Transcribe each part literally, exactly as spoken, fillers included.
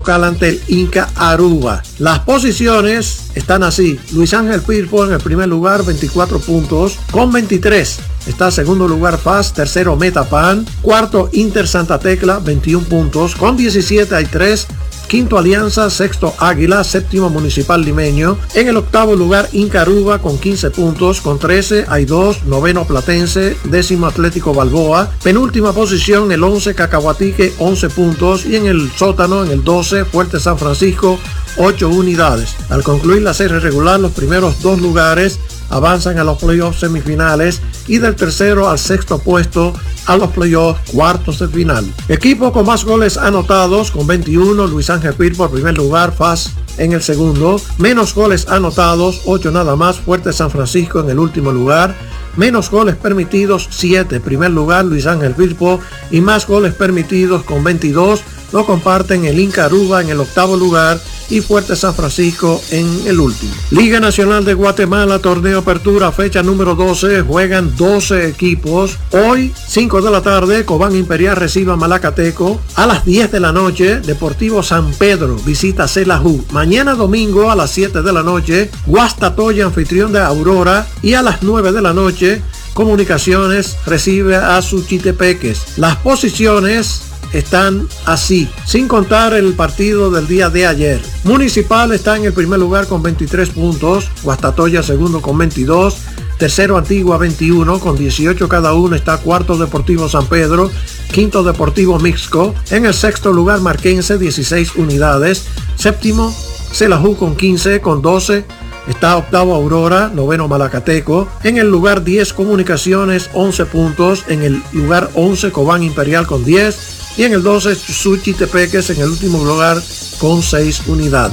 local ante el Inca Aruba. Las posiciones están así: Luis Ángel Firpo en el primer lugar, veinticuatro puntos con veintitrés. Está segundo lugar F A S, tercero Metapan, cuarto Inter Santa Tecla, veintiún puntos con diecisiete, hay tres. Quinto Alianza, sexto Águila, séptimo Municipal Limeño. En el octavo lugar Inca Aruba con quince puntos, con trece hay dos. Noveno Platense, décimo Atlético Balboa. Penúltima posición el once Cacahuatique, once puntos. Y en el sótano, en el doce, Fuerte San Francisco, ocho unidades. Al concluir la serie regular, los primeros dos lugares avanzan a los playoffs semifinales y del tercero al sexto puesto a los playoffs cuartos de final. Equipo con más goles anotados con veintiuno, Luis Ángel Firpo en primer lugar, F A S en el segundo. Menos goles anotados, ocho nada más, Fuerte San Francisco en el último lugar. Menos goles permitidos, siete, primer lugar Luis Ángel Firpo, y más goles permitidos con veintidós lo comparten el Inca Aruba en el octavo lugar y Fuerte San Francisco en el último. Liga Nacional de Guatemala, torneo apertura, fecha número doce, juegan doce equipos. Hoy, cinco de la tarde, Cobán Imperial recibe a Malacateco. A las diez de la noche, Deportivo San Pedro visita Xelajú. Mañana domingo a las siete de la noche, Guastatoya, anfitrión de Aurora, y a las nueve de la noche, Comunicaciones recibe a Suchitepeques. Las posiciones están así, sin contar el partido del día de ayer. Municipal está en el primer lugar con veintitrés puntos, Guastatoya segundo con veintidós, tercero Antigua veintiuno, con dieciocho cada uno está cuarto Deportivo San Pedro, quinto Deportivo Mixco, en el sexto lugar Marquense, dieciséis unidades, séptimo Xelajú con quince, con doce está octavo Aurora, noveno Malacateco, en el lugar diez Comunicaciones, once puntos, en el lugar once Cobán Imperial con diez, y en el doce Suchitepeques en el último lugar con seis unidades.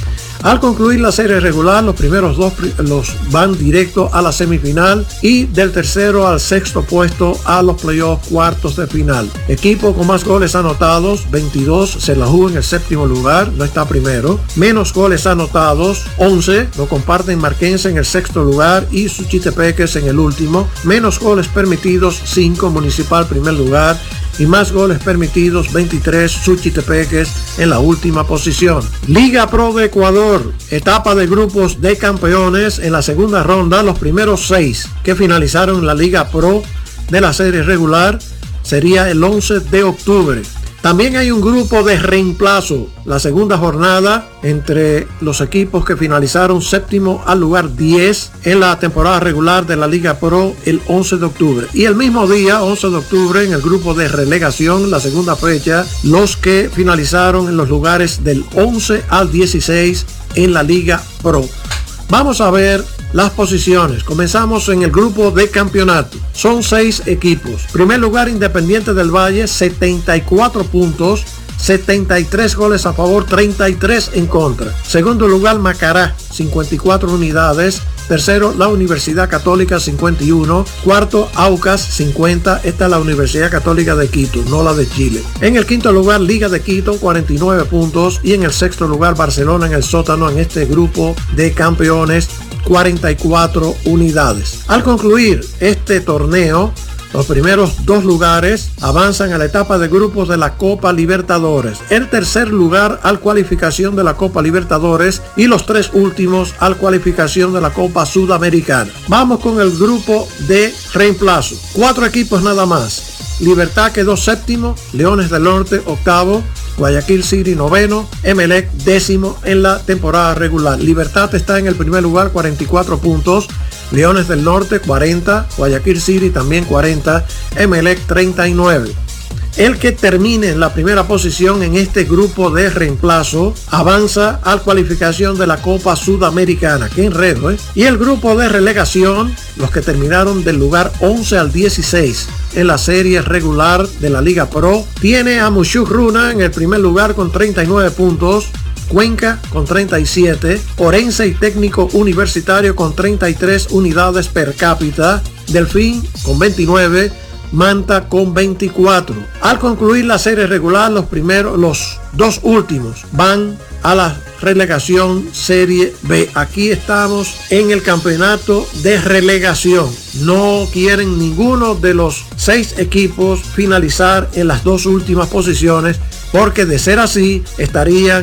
Al concluir la serie regular, los primeros dos los van directo a la semifinal y del tercero al sexto puesto a los playoffs cuartos de final. Equipo con más goles anotados, veintidós, Xelajú en el séptimo lugar, no está primero. Menos goles anotados, once, lo comparten Marquense en el sexto lugar y Suchitepeques en el último. Menos goles permitidos, cinco, Municipal primer lugar. Y más goles permitidos, veintitrés, Suchitepeques en la última posición. Liga Pro de Ecuador, etapa de grupos de campeones. En la segunda ronda, los primeros seis que finalizaron la Liga Pro de la serie regular sería el once de octubre. También hay un grupo de reemplazo, la segunda jornada entre los equipos que finalizaron séptimo al lugar diez en la temporada regular de la Liga Pro el once de octubre. Y el mismo día, once de octubre, en el grupo de relegación, la segunda fecha, los que finalizaron en los lugares del once al dieciséis en la Liga Pro. Vamos a ver las posiciones. Comenzamos en el grupo de campeonato. Son seis equipos. Primer lugar, Independiente del Valle, setenta y cuatro puntos, setenta y tres goles a favor, treinta y tres en contra. Segundo lugar, Macará, cincuenta y cuatro unidades. Tercero, la Universidad Católica, cincuenta y uno. Cuarto, Aucas, cincuenta. Esta es la Universidad Católica de Quito, no la de Chile. En el quinto lugar, Liga de Quito, cuarenta y nueve puntos. Y en el sexto lugar, Barcelona en el sótano en este grupo de campeones, cuarenta y cuatro unidades. Al concluir este torneo, los primeros dos lugares avanzan a la etapa de grupos de la Copa Libertadores. El tercer lugar al cualificación de la Copa Libertadores y los tres últimos al cualificación de la Copa Sudamericana. Vamos con el grupo de reemplazo. Cuatro equipos nada más. Libertad quedó séptimo, Leones del Norte octavo, Guayaquil City noveno, Emelec décimo en la temporada regular. Libertad está en el primer lugar, cuarenta y cuatro puntos, Leones del Norte cuarenta, Guayaquil City también cuarenta, Emelec treinta y nueve. El que termine en la primera posición en este grupo de reemplazo avanza a la cualificación de la Copa Sudamericana. ¡Qué enredo, eh! Y el grupo de relegación, los que terminaron del lugar once al dieciséis en la serie regular de la Liga Pro, tiene a Mushuk Runa en el primer lugar con treinta y nueve puntos, Cuenca con treinta y siete, Orense y Técnico Universitario con treinta y tres unidades per cápita, Delfín con veintinueve, Manta con veinticuatro. Al concluir la serie regular, los primeros, los dos últimos van a la relegación Serie B. Aquí estamos en el campeonato de relegación. No quieren ninguno de los seis equipos finalizar en las dos últimas posiciones, porque de ser así estarían